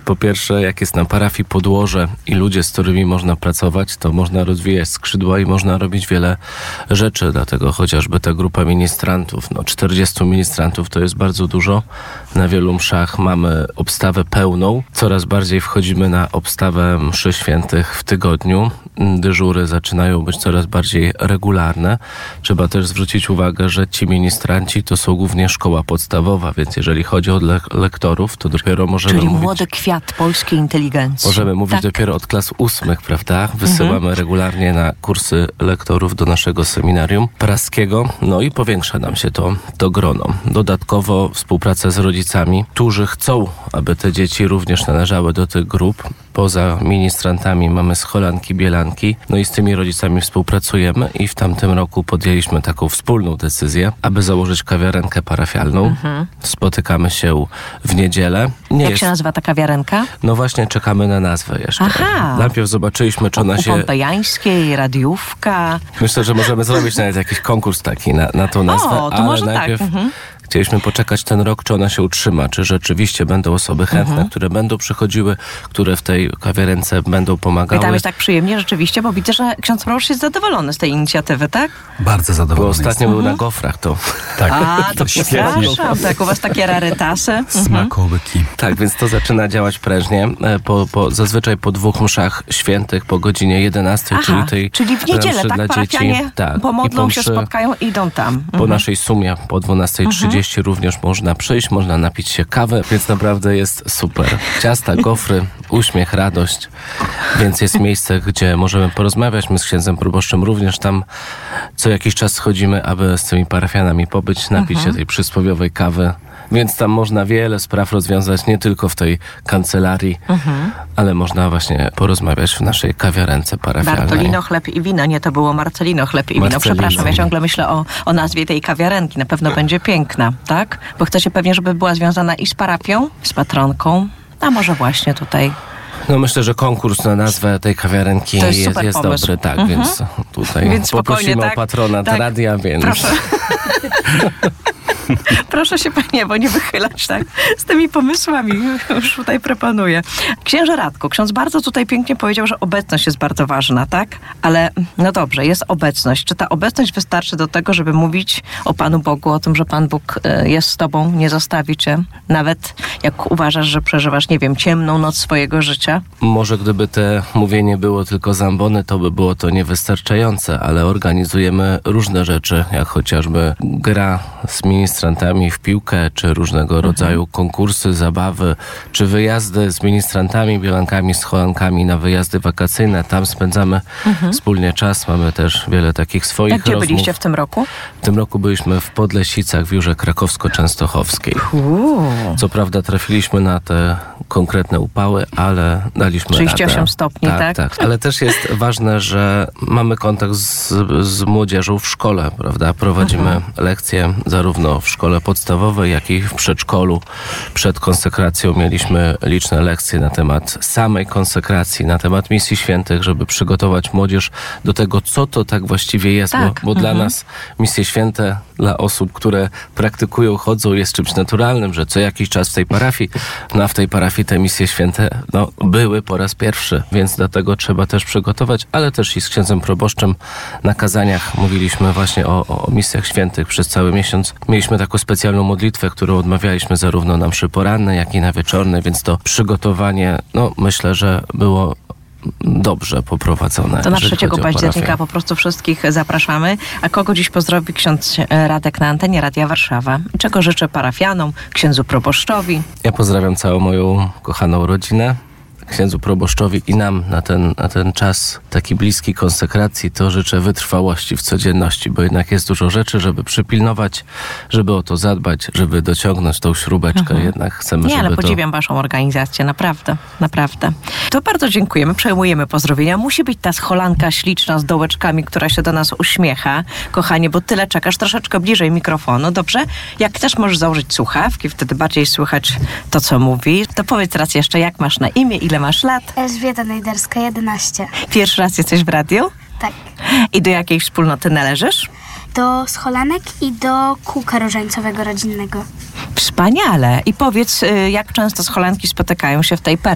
Po pierwsze, jak jest na parafii podłoże i ludzie, z którymi można pracować, to można rozwijać skrzydła i można robić wiele rzeczy. Dlatego chociażby ta grupa ministrantów, 40 ministrantów to jest bardzo dużo. Na wielu mszach mamy obstawę pełną. Coraz bardziej wchodzimy na obstawę mszy świętych w tygodniu. Dyżury zaczynają być coraz bardziej regularne. Trzeba też zwrócić uwagę, że ci ministranci to są głównie szkoła podstawowa, więc jeżeli chodzi o lektorów, to dopiero możemy Czyli mówić... młody kwiat polskiej inteligencji. Możemy mówić dopiero od klas 8, prawda? Wysyłamy regularnie na kursy lektorów do naszego seminarium praskiego, i powiększa nam się to grono. Dodatkowo współpraca z rodzicami, którzy chcą, aby te dzieci również należały do tych grup. Poza ministrantami mamy scholanki, bielanki, i z tymi rodzicami współpracujemy i w tamtym roku podjęliśmy taką wspólną decyzję, aby założyć kawiarenkę parafialną. Spotykamy się w niedzielę. Jak się nazywa ta kawiarenka? No właśnie, czekamy na nazwę jeszcze. Aha. Najpierw zobaczyliśmy, czy ona się... Pompejańskiej, radiówka. Myślę, że możemy zrobić nawet jakiś konkurs taki na tą nazwę, to ale może najpierw... tak. Chcieliśmy poczekać ten rok, czy ona się utrzyma, czy rzeczywiście będą osoby chętne, które będą przychodziły, które w tej kawiarence będą pomagały. I tam jest tak przyjemnie rzeczywiście, bo widzę, że ksiądz proboszcz jest zadowolony z tej inicjatywy, tak? Bardzo Bo zadowolony ostatnio był na gofrach, to... Tak, To przepraszam, tak, u was takie rarytasy. Smakołyki. Tak, więc to zaczyna działać prężnie. Zazwyczaj po 2 mszach świętych, po godzinie 11, czyli w niedzielę, mszy tak? dla Parafianie dzieci. Tak. pomodlą I się, mszy, spotkają i idą tam. Po naszej sumie, po 12:30 również można przyjść, można napić się kawy, więc naprawdę jest super. Ciasta, gofry, uśmiech, radość, więc jest miejsce, gdzie możemy porozmawiać. My z księdzem proboszczem również tam co jakiś czas schodzimy, aby z tymi parafianami pobyć, napić się tej przysłowiowej kawy. Więc tam można wiele spraw rozwiązać, nie tylko w tej kancelarii, ale można właśnie porozmawiać w naszej kawiarence parafialnej. Bartolino, chleb i wino. Nie, to było Marcelino, chleb i wino. Marcelino. Przepraszam, ja ciągle myślę o nazwie tej kawiarenki. Na pewno będzie piękna, tak? Bo chcecie pewnie, żeby była związana i z parafią, z patronką, a może właśnie tutaj... Myślę, że konkurs na nazwę tej kawiarenki jest dobry, tak, więc tutaj więc poprosimy tak? o patronat radia, więc... Proszę. Proszę się, panie, bo nie wychylać tak z tymi pomysłami. Już tutaj proponuję. Księże Radku, ksiądz bardzo tutaj pięknie powiedział, że obecność jest bardzo ważna, tak? Ale dobrze, jest obecność. Czy ta obecność wystarczy do tego, żeby mówić o Panu Bogu, o tym, że Pan Bóg jest z tobą, nie zostawi cię? Nawet jak uważasz, że przeżywasz, nie wiem, ciemną noc swojego życia? Może gdyby te mówienie było tylko z ambony, to by było to niewystarczające, ale organizujemy różne rzeczy, jak chociażby gra z ministrantami w piłkę, czy różnego rodzaju konkursy, zabawy, czy wyjazdy z ministrantami, bielankami, scholankami na wyjazdy wakacyjne. Tam spędzamy wspólnie czas. Mamy też wiele takich swoich rozmów. Gdzie byliście w tym roku? W tym roku byliśmy w Podlesicach, w Jurze Krakowsko-Częstochowskiej. Co prawda trafiliśmy na te konkretne upały, ale daliśmy 38 radę. stopni, tak? Tak. Ale też jest ważne, że mamy kontakt z młodzieżą w szkole, prawda? Prowadzimy lekcje zarówno w szkole podstawowej, jak i w przedszkolu. Przed konsekracją mieliśmy liczne lekcje na temat samej konsekracji, na temat misji świętych, żeby przygotować młodzież do tego, co to tak właściwie jest, bo dla nas misje święte, dla osób, które praktykują, chodzą, jest czymś naturalnym, że co jakiś czas w tej parafii, a w tej parafii te misje święte były po raz pierwszy, więc dlatego trzeba też przygotować, ale też i z księdzem proboszczem na kazaniach mówiliśmy właśnie o misjach świętych przez cały miesiąc. Mieliśmy taką specjalną modlitwę, którą odmawialiśmy zarówno na mszy porannej, jak i na wieczornej, więc to przygotowanie, myślę, że było dobrze poprowadzone. To na 3 października po prostu wszystkich zapraszamy. A kogo dziś pozdrowi ksiądz Radek na antenie Radia Warszawa? Czego życzę parafianom, księdzu proboszczowi? Ja pozdrawiam całą moją kochaną rodzinę. Księdzu proboszczowi i nam na ten czas taki bliski konsekracji, to życzę wytrwałości w codzienności, bo jednak jest dużo rzeczy, żeby przypilnować, żeby o to zadbać, żeby dociągnąć tą śrubeczkę. Jednak chcemy, żeby ale podziwiam waszą organizację, naprawdę. To bardzo dziękujemy, przejmujemy pozdrowienia. Musi być ta scholanka śliczna z dołeczkami, która się do nas uśmiecha. Kochanie, bo tyle czekasz, troszeczkę bliżej mikrofonu, dobrze? Jak chcesz, możesz założyć słuchawki, wtedy bardziej słychać to, co mówi. To powiedz raz jeszcze, jak masz na imię, ile masz lat? Elżbieta Najderska, 11. Pierwszy raz jesteś w radiu? Tak. I do jakiej wspólnoty należysz? Do scholanek i do kółka różańcowego rodzinnego. Wspaniale. I powiedz, jak często scholanki spotykają się w tej